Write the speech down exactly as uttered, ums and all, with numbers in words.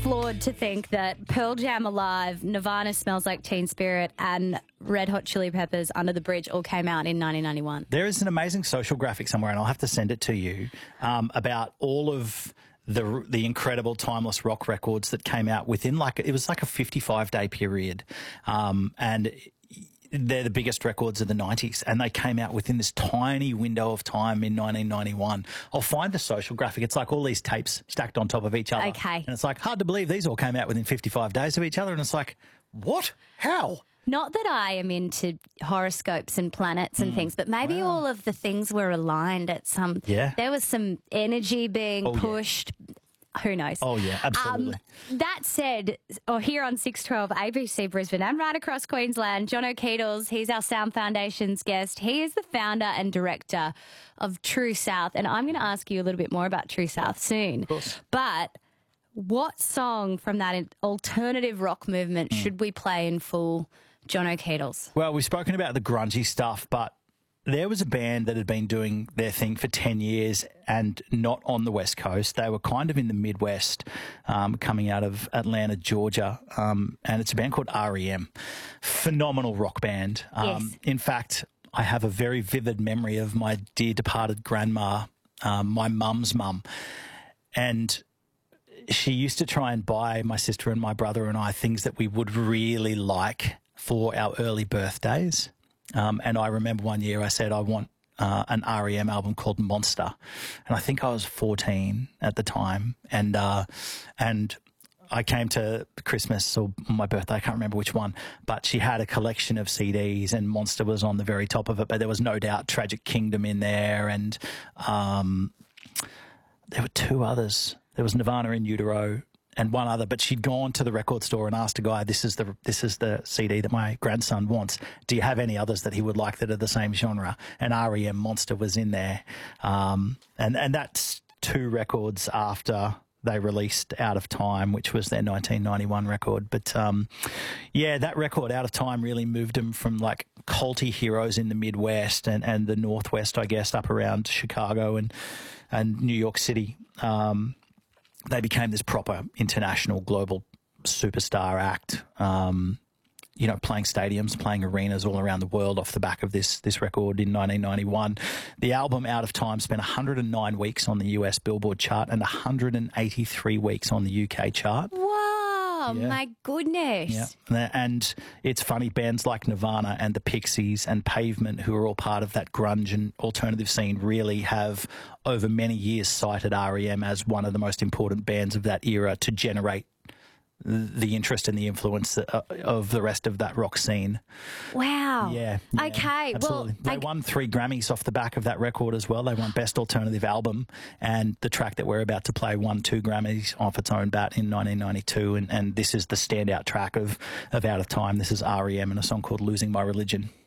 flawed to think that Pearl Jam Alive, Nirvana Smells Like Teen Spirit, and Red Hot Chili Peppers Under the Bridge all came out in nineteen ninety-one. There is an amazing social graphic somewhere, and I'll have to send it to you, um, about all of the the incredible timeless rock records that came out within like it was like a fifty-five day period, um, and they're the biggest records of the nineties, and they came out within this tiny window of time in nineteen ninety-one. I'll find the social graphic. It's like all these tapes stacked on top of each other. Okay. And it's like hard to believe these all came out within fifty-five days of each other, and it's like, what? How? Not that I am into horoscopes and planets and Mm. things, but maybe Wow. all of the things were aligned at some... Yeah. There was some energy being Oh, yeah. pushed. Who knows? Oh, yeah, absolutely. Um, that said, or here on six twelve A B C Brisbane and right across Queensland, John O'Keedles, he's our Sound Foundation's guest. He is the founder and director of True South, and I'm going to ask you a little bit more about True South soon. Of course. But what song from that alternative rock movement Mm. should we play in full, John O'Keedles? Well, we've spoken about the grungy stuff, but there was a band that had been doing their thing for ten years and not on the West Coast. They were kind of in the Midwest, um, coming out of Atlanta, Georgia, um, and it's a band called R E M. Phenomenal rock band. Um, Yes. In fact, I have a very vivid memory of my dear departed grandma, um, my mum's mum, and she used to try and buy my sister and my brother and I things that we would really like for our early birthdays. Um, and I remember one year I said, I want uh, an R E M album called Monster. And I think I was fourteen at the time. And, uh, and I came to Christmas or my birthday, I can't remember which one, but she had a collection of C Ds and Monster was on the very top of it. But there was no doubt Tragic Kingdom in there. And um, there were two others. There was Nirvana in Utero and one other, but she'd gone to the record store and asked a guy, this is the this is the C D that my grandson wants. Do you have any others that he would like that are the same genre? And R E M Monster was in there. Um, and, and that's two records after they released Out of Time, which was their nineteen ninety-one record. But, um, yeah, that record, Out of Time, really moved them from, like, culty heroes in the Midwest and, and the Northwest, I guess, up around Chicago and, and New York City. Um, they became this proper international global superstar act, um, you know, playing stadiums, playing arenas all around the world off the back of this this record in nineteen ninety-one. The album Out of Time spent one hundred nine weeks on the U S Billboard chart and one hundred eighty-three weeks on the U K chart. Wow, Yeah. my goodness. Yeah. And it's funny, bands like Nirvana and the Pixies and Pavement, who are all part of that grunge and alternative scene, really have over many years cited R E M as one of the most important bands of that era to generate the interest and the influence of the rest of that rock scene. Wow. Yeah. yeah Okay. Absolutely. Well, they I, won three Grammys off the back of that record as well. They won Best Alternative Album, and the track that we're about to play won two Grammys off its own bat in nineteen ninety-two, and, and this is the standout track of, of Out of Time. This is R E M and a song called Losing My Religion.